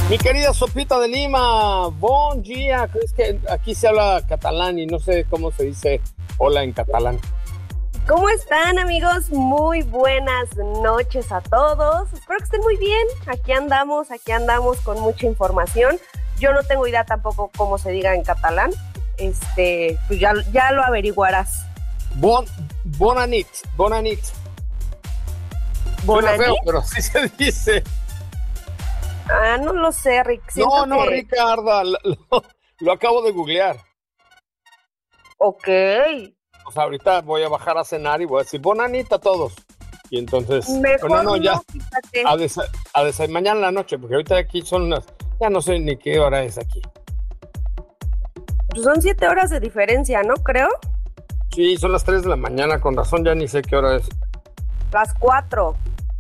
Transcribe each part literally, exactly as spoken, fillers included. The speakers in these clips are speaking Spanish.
Mi querida Sopita de Lima, bon dia. Es que aquí se habla catalán y no sé cómo se dice hola en catalán. ¿Cómo están, amigos? Muy buenas noches a todos. Espero que estén muy bien. Aquí andamos, aquí andamos con mucha información. Yo no tengo idea tampoco cómo se diga en catalán. Este, pues ya, ya lo averiguarás. Bon, bona nit, bona nit. ¿Bona Suena feo, nit? pero sí se dice. Ah, no lo sé, Rick. Siento No, no, que... Ricarda, lo, lo, lo acabo de googlear. Ok. O sea, ahorita voy a bajar a cenar y voy a decir bona nit a todos. Y entonces, Mejor bueno, no, ya, no, fíjate. a, desa, a desa, mañana en la noche, porque ahorita aquí son las, ya no sé ni qué hora es aquí. Pues son siete horas de diferencia, ¿no? Creo. Sí, son las tres de la mañana, con razón ya ni sé qué hora es. Las cuatro.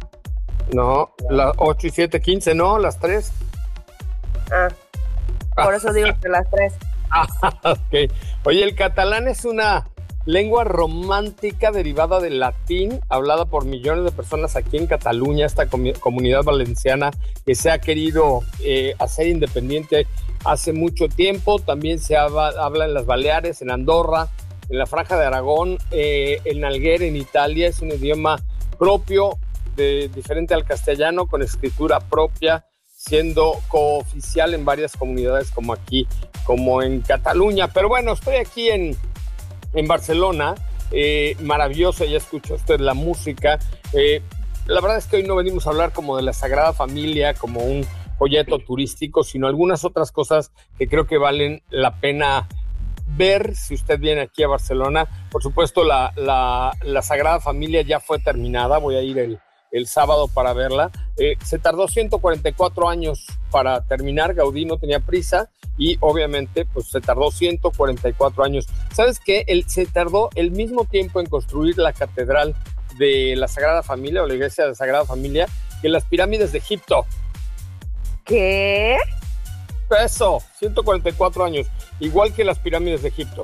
No, las ocho y siete, quince, no, las tres. Ah, por eso digo que las tres. Ah, ok. Oye, el catalán es una lengua romántica derivada del latín, hablada por millones de personas aquí en Cataluña, esta com- comunidad valenciana que se ha querido eh, hacer independiente hace mucho tiempo. También se habla, habla en las Baleares, en Andorra, en la Franja de Aragón, eh, en Alguer, en Italia. Es un idioma propio, de, diferente al castellano, con escritura propia, siendo cooficial en varias comunidades como aquí, como en Cataluña. Pero bueno, estoy aquí en, en Barcelona, eh, maravillosa, ya escuchó usted la música. Eh, la verdad es que hoy no venimos a hablar como de la Sagrada Familia, como un folleto turístico, sino algunas otras cosas que creo que valen la pena ver si usted viene aquí a Barcelona. Por supuesto, la, la, la Sagrada Familia ya fue terminada, voy a ir el el sábado para verla. Eh, se tardó ciento cuarenta y cuatro años para terminar, Gaudí no tenía prisa y obviamente pues se tardó ciento cuarenta y cuatro años. ¿Sabes qué? Él, se tardó el mismo tiempo en construir la catedral de la Sagrada Familia o la iglesia de la Sagrada Familia que las pirámides de Egipto. ¿Qué? Eso, ciento cuarenta y cuatro años, igual que las pirámides de Egipto.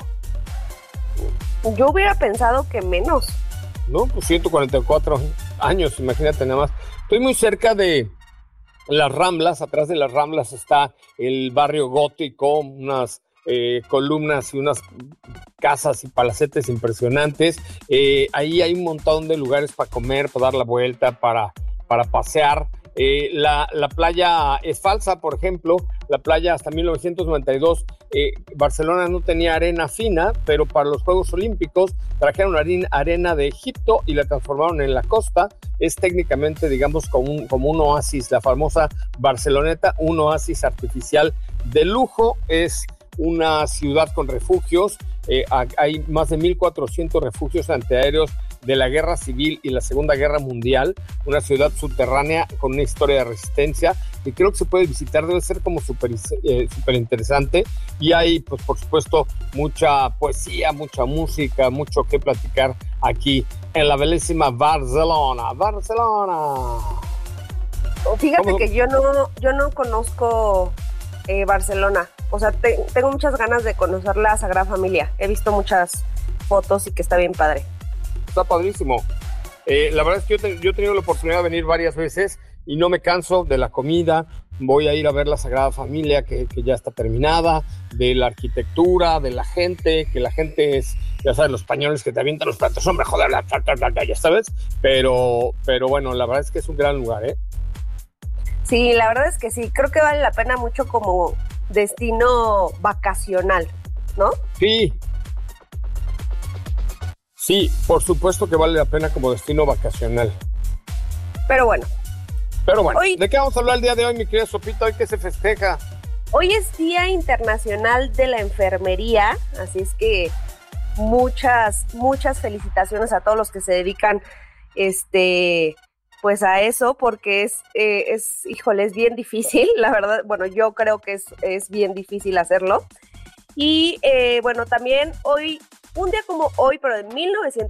Yo hubiera pensado que menos. No, pues ciento cuarenta y cuatro años, imagínate nada más. Estoy muy cerca de las Ramblas, atrás de las Ramblas está el barrio gótico, unas eh, columnas y unas casas y palacetes impresionantes. Eh, ahí hay un montón de lugares para comer, para dar la vuelta, para, para pasear. Eh, la, la playa es falsa, por ejemplo, la playa hasta mil novecientos noventa y dos, eh, Barcelona no tenía arena fina, pero para los Juegos Olímpicos trajeron arena, arena de Egipto y la transformaron en la costa. Es técnicamente, digamos, como un, como un oasis, la famosa Barceloneta, un oasis artificial de lujo. Es una ciudad con refugios, eh, hay más de mil cuatrocientos refugios antiaéreos de la Guerra Civil y la Segunda Guerra Mundial, una ciudad subterránea con una historia de resistencia que creo que se puede visitar, debe ser como súper eh, súper interesante, y hay, pues por supuesto, mucha poesía, mucha música, mucho que platicar aquí en la bellísima Barcelona. Barcelona. Fíjate ¿Cómo? que yo no, yo no conozco eh, Barcelona, o sea, te, tengo muchas ganas de conocer la Sagrada Familia, he visto muchas fotos y que está bien padre. Está padrísimo. Eh, la verdad es que yo, te, yo he tenido la oportunidad de venir varias veces y no me canso de la comida. Voy a ir a ver la Sagrada Familia, que, que ya está terminada, de la arquitectura, de la gente, que la gente es, ya sabes, los españoles que te avientan los platos, hombre, joder, la, la, la, la, ya sabes. Pero, pero bueno, la verdad es que es un gran lugar, ¿eh? Sí, la verdad es que sí, creo que vale la pena mucho como destino vacacional, ¿no? Sí. Sí, por supuesto que vale la pena como destino vacacional. Pero bueno. Pero bueno, hoy, ¿de qué vamos a hablar el día de hoy, mi querida Sopita? ¿Hoy qué se festeja? Hoy es Día Internacional de la Enfermería, así es que muchas, muchas felicitaciones a todos los que se dedican este, pues a eso, porque es, eh, es, híjole, es bien difícil, la verdad, bueno, yo creo que es, es bien difícil hacerlo. Y eh, bueno, también hoy, un día como hoy, pero de mil novecientos